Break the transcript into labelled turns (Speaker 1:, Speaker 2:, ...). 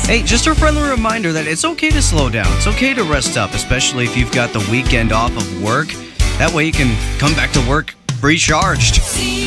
Speaker 1: Hey, just a friendly reminder that it's okay to slow down. It's okay to rest up, especially if you've got the weekend off of work. That way you can come back to work recharged.